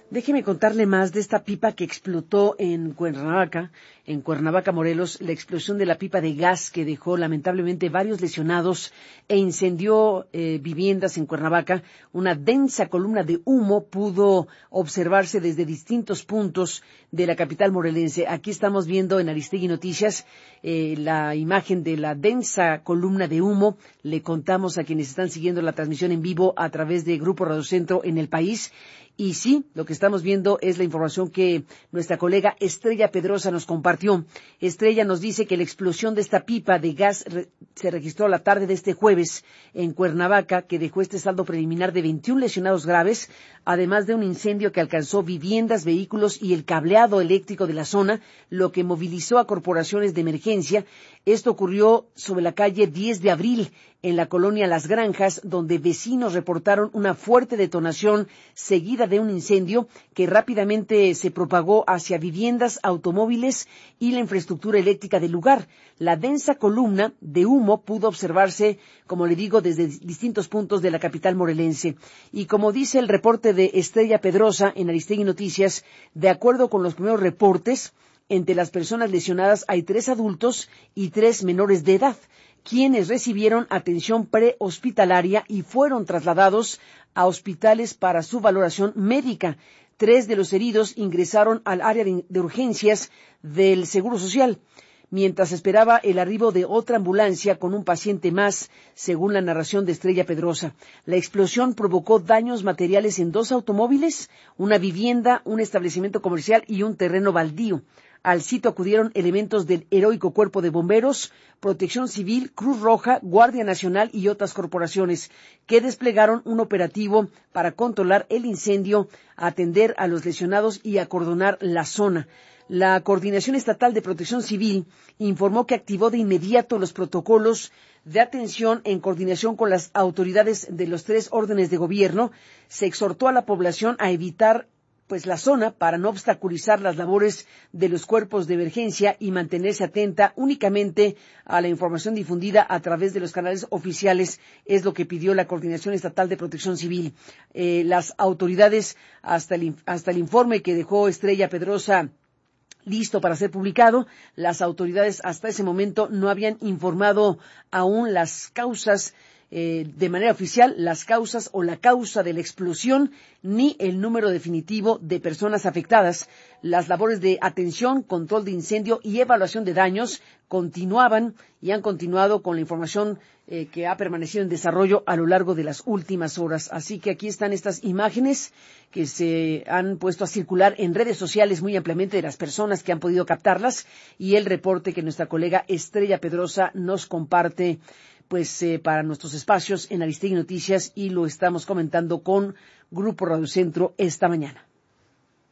Déjeme contarle más de esta pipa que explotó en Cuernavaca, Morelos, la explosión de la pipa de gas que dejó lamentablemente varios lesionados e incendió viviendas en Cuernavaca. Una densa columna de humo pudo observarse desde distintos puntos de la capital morelense. Aquí estamos viendo en Aristegui Noticias la imagen de la densa columna de humo. Le contamos a quienes están siguiendo la transmisión en vivo a través de Grupo Radio Centro en el país. Y sí, lo que estamos viendo es la información que nuestra colega Estrella Pedrosa nos compartió. Estrella nos dice que la explosión de esta pipa de gas se registró la tarde de este jueves en Cuernavaca, que dejó este saldo preliminar de 21 lesionados graves, además de un incendio que alcanzó viviendas, vehículos y el cableado eléctrico de la zona, lo que movilizó a corporaciones de emergencia. Esto ocurrió sobre la calle 10 de abril, en la colonia Las Granjas, donde vecinos reportaron una fuerte detonación seguida de un incendio que rápidamente se propagó hacia viviendas, automóviles y la infraestructura eléctrica del lugar. La densa columna de humo pudo observarse, como le digo, desde distintos puntos de la capital morelense. Y como dice el reporte de Estrella Pedrosa en Aristegui Noticias, de acuerdo con los primeros reportes, entre las personas lesionadas hay 3 adultos y 3 menores de edad, quienes recibieron atención prehospitalaria y fueron trasladados a hospitales para su valoración médica. 3 de los heridos ingresaron al área de urgencias del Seguro Social, mientras esperaba el arribo de otra ambulancia con un paciente más, según la narración de Estrella Pedrosa. La explosión provocó daños materiales en 2 automóviles, una vivienda, un establecimiento comercial y un terreno baldío. Al sitio acudieron elementos del heroico Cuerpo de Bomberos, Protección Civil, Cruz Roja, Guardia Nacional y otras corporaciones, que desplegaron un operativo para controlar el incendio, atender a los lesionados y acordonar la zona. La Coordinación Estatal de Protección Civil informó que activó de inmediato los protocolos de atención en coordinación con las autoridades de los 3 órdenes de gobierno. Se exhortó a la población a evitar la zona para no obstaculizar las labores de los cuerpos de emergencia y mantenerse atenta únicamente a la información difundida a través de los canales oficiales, es lo que pidió la Coordinación Estatal de Protección Civil. Las autoridades, hasta el informe que dejó Estrella Pedrosa listo para ser publicado, las autoridades hasta ese momento no habían informado aún las causas de manera oficial, las causas o la causa de la explosión, ni el número definitivo de personas afectadas. Las labores de atención, control de incendio y evaluación de daños continuaban y han continuado con la información que ha permanecido en desarrollo a lo largo de las últimas horas. Así que aquí están estas imágenes que se han puesto a circular en redes sociales muy ampliamente de las personas que han podido captarlas y el reporte que nuestra colega Estrella Pedrosa nos comparte para nuestros espacios en Aristegui Noticias, y lo estamos comentando con Grupo Radio Centro esta mañana.